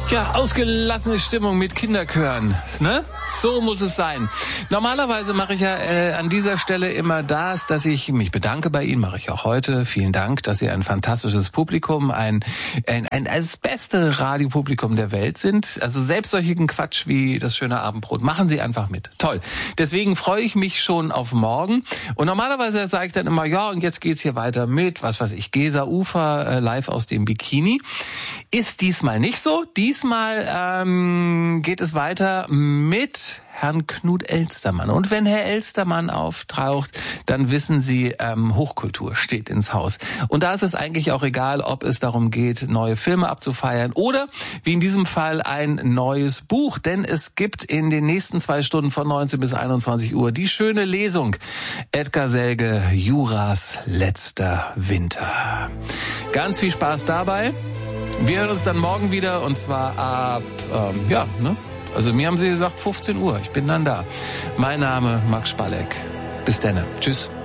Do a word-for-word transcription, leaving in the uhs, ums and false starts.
Ja, ausgelassene Stimmung mit Kinderchören, ne? So muss es sein. Normalerweise mache ich ja äh, an dieser Stelle immer das, dass ich mich bedanke bei Ihnen, mache ich auch heute. Vielen Dank, dass Sie ein fantastisches Publikum, ein, ein, ein das beste Radiopublikum der Welt sind. Also selbst solchen Quatsch wie das schöne Abendbrot, machen Sie einfach mit. Toll. Deswegen freue ich mich schon auf morgen. Und normalerweise sage ich dann immer, ja, und jetzt geht's hier weiter mit, was weiß ich, Gesa Ufer, äh, live aus dem Bikini. Ist diesmal nicht so. Diesmal ähm, geht es weiter mit Herrn Knut Elstermann. Und wenn Herr Elstermann auftaucht, dann wissen Sie, ähm, Hochkultur steht ins Haus. Und da ist es eigentlich auch egal, ob es darum geht, neue Filme abzufeiern oder, wie in diesem Fall, ein neues Buch. Denn es gibt in den nächsten zwei Stunden von neunzehn bis einundzwanzig Uhr die schöne Lesung. Edgar Selge, Juras letzter Winter. Ganz viel Spaß dabei. Wir hören uns dann morgen wieder, und zwar ab, ähm, ja, ne? Also mir haben sie gesagt fünfzehn Uhr, ich bin dann da. Mein Name Max Spalleck. Bis dann. Tschüss.